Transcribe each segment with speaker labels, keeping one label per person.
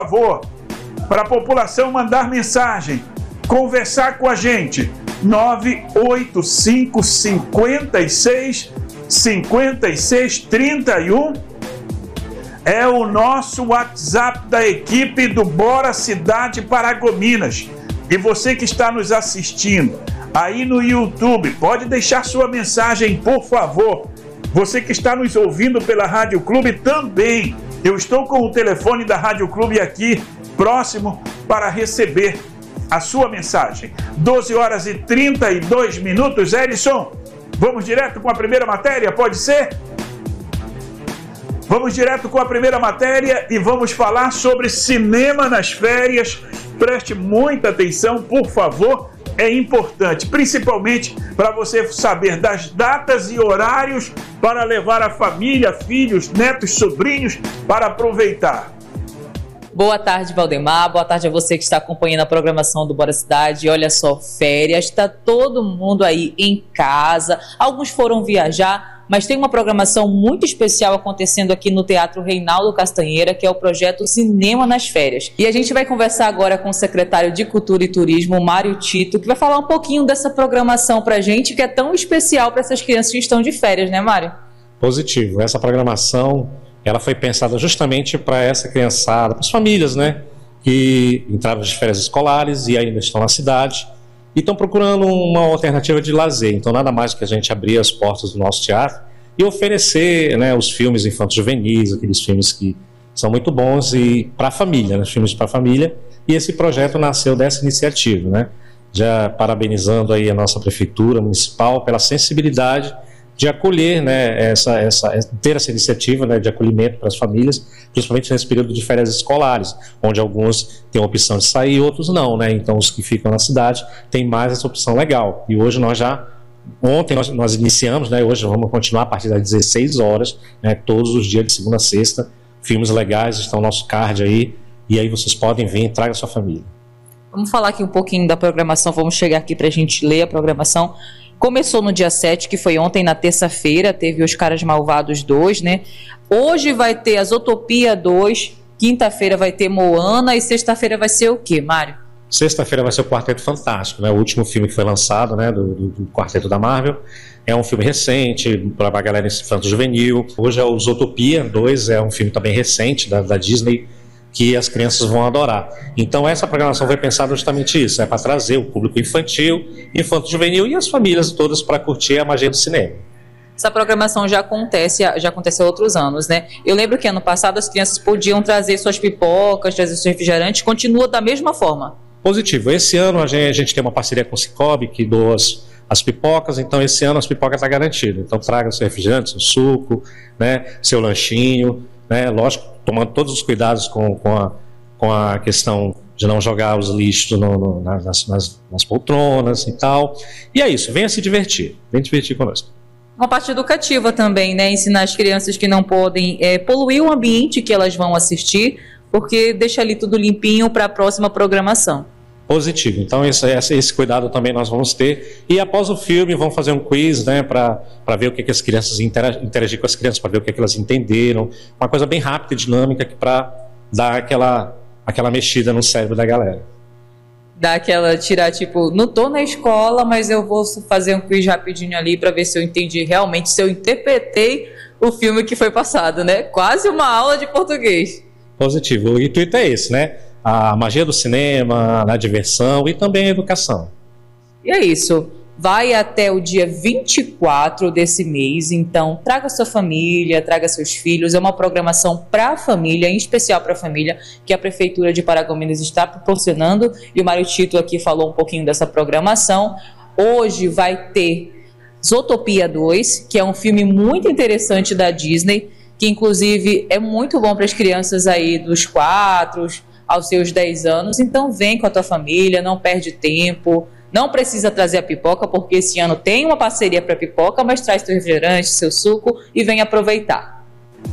Speaker 1: favor, para a população mandar mensagem, conversar com a gente, 985 56 31 é o nosso WhatsApp da equipe do Bora Cidade Paragominas. E você que está nos assistindo aí no YouTube, pode deixar sua mensagem, por favor. Você que está nos ouvindo pela Rádio Clube também. Eu estou com o telefone da Rádio Clube aqui, próximo, para receber a sua mensagem. 12 horas e 32 minutos. Edson, vamos direto com a primeira matéria, pode ser? Vamos direto com a primeira matéria e vamos falar sobre cinema nas férias. Preste muita atenção, por favor. É importante, principalmente para você saber das datas e horários para levar a família, filhos, netos, sobrinhos para aproveitar.
Speaker 2: Boa tarde, Valdemar. Boa tarde a você que está acompanhando a programação do Bora Cidade. Olha só, férias, está todo mundo aí em casa. Alguns foram viajar, mas tem uma programação muito especial acontecendo aqui no Teatro Reinaldo Castanheira, que é o projeto Cinema nas Férias. E a gente vai conversar agora com o secretário de Cultura e Turismo, Mário Tito, que vai falar um pouquinho dessa programação para a gente, que é tão especial para essas crianças que estão de férias, né, Mário?
Speaker 3: Positivo. Essa programação, ela foi pensada justamente para essa criançada, para as famílias, né, que entraram de férias escolares e ainda estão na cidade e estão procurando uma alternativa de lazer. Então, nada mais que a gente abrir as portas do nosso teatro e oferecer, né, os filmes infantos juvenis, aqueles filmes que são muito bons e para a família, né, filmes para a família. E esse projeto nasceu dessa iniciativa, né, já parabenizando aí a nossa prefeitura municipal pela sensibilidade de acolher, né, ter essa iniciativa, né, de acolhimento para as famílias, principalmente nesse período de férias escolares, onde alguns têm a opção de sair, outros não, né? Então os que ficam na cidade têm mais essa opção legal. E hoje ontem nós iniciamos, né, hoje vamos continuar a partir das 16 horas, né, todos os dias de segunda a sexta, filmes legais, estão no nosso card aí, e aí vocês podem vir e traga a sua família.
Speaker 2: Vamos falar aqui um pouquinho da programação, vamos chegar aqui para a gente ler a programação. Começou no dia 7, que foi ontem, na terça-feira, teve Os Caras Malvados 2, né? Hoje vai ter a Zootopia 2, quinta-feira vai ter Moana e sexta-feira vai ser o quê, Mário?
Speaker 3: Sexta-feira vai ser o Quarteto Fantástico, né? O último filme que foi lançado, né, do Quarteto da Marvel. É um filme recente, para a galera infanto juvenil. Hoje é o Zootopia 2, é um filme também recente da Disney, que as crianças vão adorar. Então essa programação foi pensada justamente isso, é para trazer o público infantil, infanto-juvenil e as famílias todas para curtir a magia do cinema.
Speaker 2: Essa programação já acontece há outros anos, né? Eu lembro que ano passado as crianças podiam trazer suas pipocas, trazer seus refrigerantes, continua da mesma forma.
Speaker 3: Positivo. Esse ano a gente tem uma parceria com o Cicobi, que doa as pipocas, então esse ano as pipocas estão garantidas. Então traga seu refrigerante, seu suco, né, seu lanchinho, né, lógico, tomando todos os cuidados com a questão de não jogar os lixos nas poltronas e tal. E é isso, venha se divertir, vem divertir conosco.
Speaker 2: Uma parte educativa também, né? Ensinar as crianças que não podem poluir o ambiente que elas vão assistir, porque deixa ali tudo limpinho para a próxima programação.
Speaker 3: Positivo. Então esse cuidado também nós vamos ter. E após o filme vamos fazer um quiz, né, para ver o que as crianças interagir com as crianças, para ver o que elas entenderam. Uma coisa bem rápida e dinâmica para dar aquela mexida no cérebro da galera.
Speaker 2: Dá aquela tirar, tipo, não tô na escola, mas eu vou fazer um quiz rapidinho ali para ver se eu entendi realmente, se eu interpretei o filme que foi passado, né? Quase uma aula de português.
Speaker 3: Positivo. O intuito é esse, né? A magia do cinema, a diversão e também a educação.
Speaker 2: E é isso. Vai até o dia 24 desse mês, então traga sua família, traga seus filhos. É uma programação para a família, em especial para a família, que a Prefeitura de Paragominas está proporcionando. E o Mário Tito aqui falou um pouquinho dessa programação. Hoje vai ter Zootopia 2, que é um filme muito interessante da Disney, que inclusive é muito bom para as crianças aí dos 4 aos seus 10 anos. Então vem com a tua família, não perde tempo. Não precisa trazer a pipoca, porque esse ano tem uma parceria para pipoca, mas traz seu refrigerante, seu suco e vem aproveitar.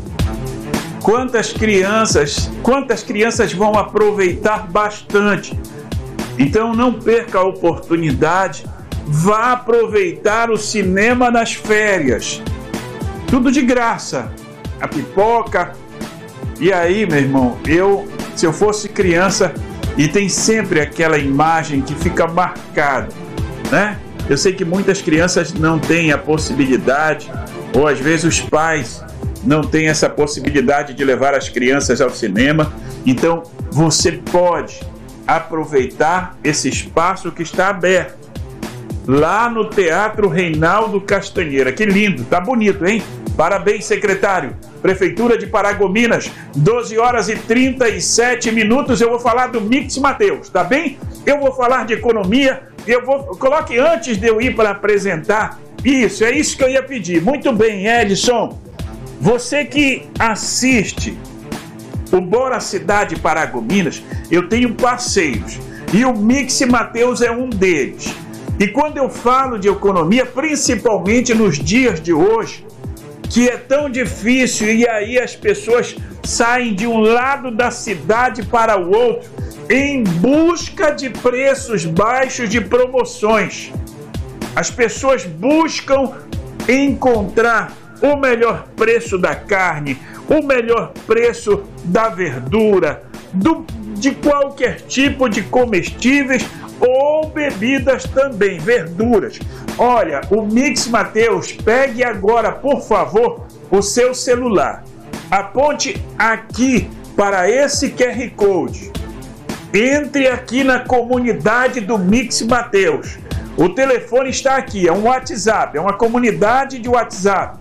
Speaker 1: Quantas crianças vão aproveitar bastante. Então não perca a oportunidade, vá aproveitar o cinema nas férias. Tudo de graça, a pipoca. E aí, meu irmão, eu se eu fosse criança, e tem sempre aquela imagem que fica marcada, né? Eu sei que muitas crianças não têm a possibilidade, ou às vezes os pais não têm essa possibilidade de levar as crianças ao cinema. Então você pode aproveitar esse espaço que está aberto lá no Teatro Reinaldo Castanheira. Que lindo, tá bonito, hein? Parabéns, secretário. Prefeitura de Paragominas, 12 horas e 37 minutos. Eu vou falar do Mix Mateus, tá bem? Eu vou falar de economia. Coloque antes de eu ir para apresentar. Isso, é isso que eu ia pedir. Muito bem, Edson. Você que assiste o Bora Cidade Paragominas, eu tenho parceiros. E o Mix Mateus é um deles. E quando eu falo de economia, principalmente nos dias de hoje, que é tão difícil, e aí as pessoas saem de um lado da cidade para o outro em busca de preços baixos, de promoções. As pessoas buscam encontrar o melhor preço da carne, o melhor preço da verdura, de qualquer tipo de comestíveis ou bebidas também, verduras. Olha, o Mix Mateus, pegue agora, por favor, o seu celular. Aponte aqui para esse QR Code. Entre aqui na comunidade do Mix Mateus. O telefone está aqui, é um WhatsApp, é uma comunidade de WhatsApp.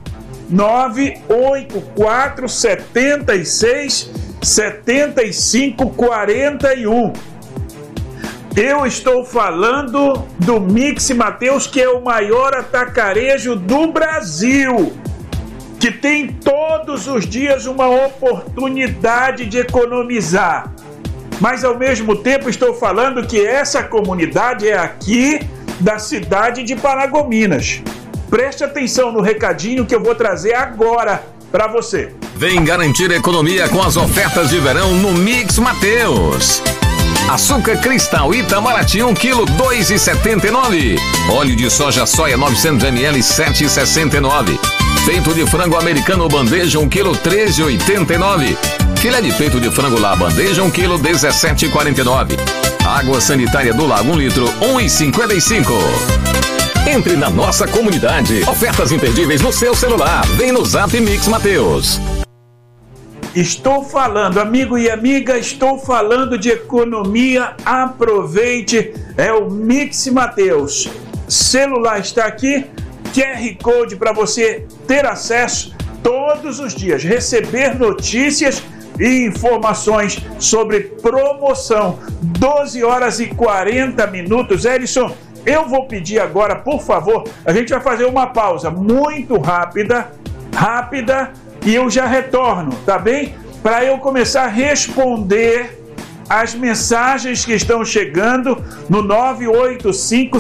Speaker 1: 984767541. Eu estou falando do Mix Mateus, que é o maior atacarejo do Brasil, que tem todos os dias uma oportunidade de economizar. Mas ao mesmo tempo estou falando que essa comunidade é aqui da cidade de Paragominas. Preste atenção no recadinho que eu vou trazer agora para você.
Speaker 4: Vem garantir economia com as ofertas de verão no Mix Mateus. Açúcar cristal Itamaraty 1 kg 2,79. Óleo de soja 900 ml 7,69. Peito de frango americano bandeja 1 kg 13,89. Filé de peito de frango lá bandeja 1 kg 17,49. Água sanitária do Lago 1 litro 1,55. Entre na nossa comunidade. Ofertas imperdíveis no seu celular. Vem no Zap Mix Mateus.
Speaker 1: Estou falando, amigo e amiga, estou falando de economia. Aproveite, é o Mix Mateus. Celular está aqui, QR Code para você ter acesso todos os dias, receber notícias e informações sobre promoção. 12 horas e 40 minutos. Edson, eu vou pedir agora, por favor, a gente vai fazer uma pausa muito rápida, e eu já retorno, tá bem? Para eu começar a responder as mensagens que estão chegando no 985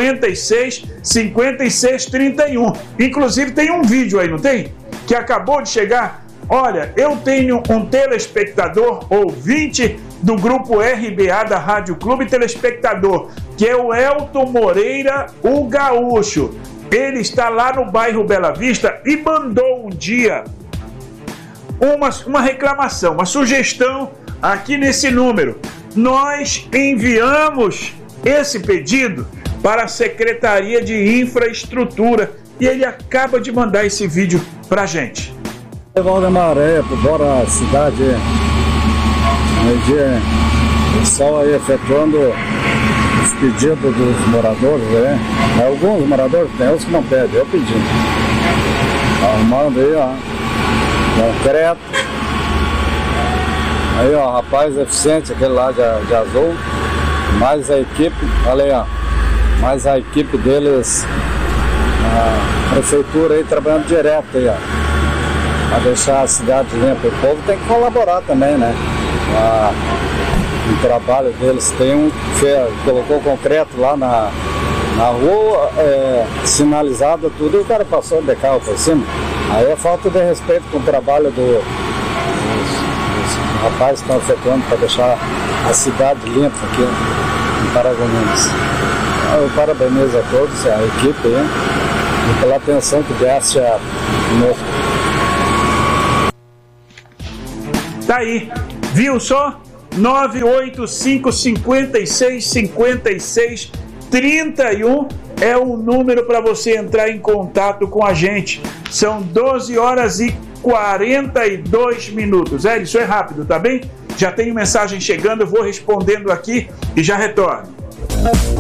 Speaker 1: 56 31. Inclusive tem um vídeo aí, não tem? Que acabou de chegar. Olha, eu tenho um telespectador, ouvinte do grupo RBA da Rádio Clube Telespectador, que é o Elton Moreira, o Gaúcho. Ele está lá no bairro Bela Vista e mandou um dia uma reclamação, uma sugestão aqui nesse número. Nós enviamos esse pedido para a Secretaria de Infraestrutura e ele acaba de mandar esse vídeo pra gente.
Speaker 5: Valdemaré, Bora Cidade, o pessoal aí efetuando os pedidos dos moradores, né? Alguns moradores tem, outros que não pedem, eu pedi. Arrumando aí, ó, concreto. Aí, ó, rapaz eficiente, aquele lá de azul. Mais a equipe, olha aí, ó. Mais a equipe deles, a prefeitura aí trabalhando direto aí, ó. Pra deixar a cidade limpa. O povo tem que colaborar também, né? O trabalho deles tem colocou concreto lá na rua, sinalizado tudo, e o cara passou de carro por cima. Aí é falta de respeito com o trabalho dos rapazes que estão efetuando para deixar a cidade limpa aqui em Paragominas. Eu parabenizo a todos, a equipe aí, e pela atenção que desse conosco.
Speaker 1: Tá aí, viu só? 985 56 56 31 é o número para você entrar em contato com a gente. São 12 horas e 42 minutos. Isso é rápido, tá bem? Já tenho mensagem chegando, eu vou respondendo aqui e já retorno.